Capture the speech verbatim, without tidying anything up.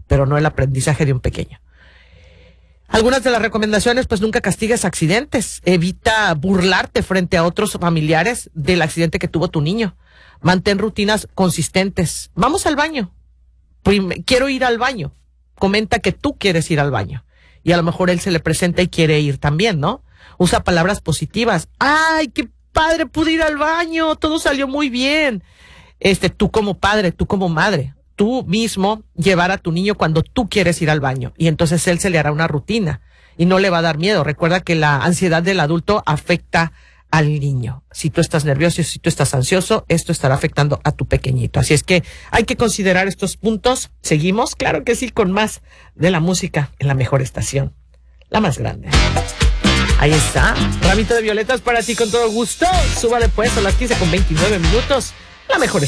pero no el aprendizaje de un pequeño. Algunas de las recomendaciones, pues nunca castigues accidentes. Evita burlarte frente a otros familiares del accidente que tuvo tu niño. Mantén rutinas consistentes. Vamos al baño. Prim- quiero ir al baño. Comenta que tú quieres ir al baño. Y a lo mejor él se le presenta y quiere ir también, ¿no? Usa palabras positivas. ¡Ay, qué padre! Pude ir al baño. Todo salió muy bien. Este, tú como padre, tú como madre, tú mismo llevar a tu niño cuando tú quieres ir al baño. Y entonces él se le hará una rutina y no le va a dar miedo. Recuerda que la ansiedad del adulto afecta al niño. Si tú estás nervioso, si tú estás ansioso, esto estará afectando a tu pequeñito. Así es que hay que considerar estos puntos. Seguimos, claro que sí, con más de la música en la mejor estación, la más grande. Ahí está, ramito de violetas para ti con todo gusto. Súbale pues a las quince con veintinueve minutos, la mejor estación.